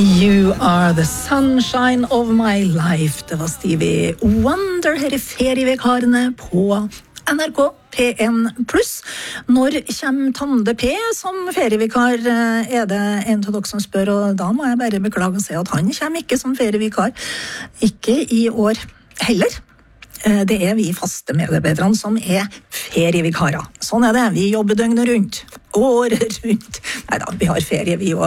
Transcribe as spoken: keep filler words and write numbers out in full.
You are the sunshine of my life. Det var Stevie Wonder her i ferievikarene på N R K P en pluss. Når kommer Tande P som ferievikar, er det en av dere som spør, og da må jeg bare beklage og si at han kommer ikke som ferievikar. Ikke i år heller. Det er vi faste medarbeiderne som er ferievikarer. Sånn er det, vi jobber døgnet rundt, året rundt. Neida, vi har ferie vi også.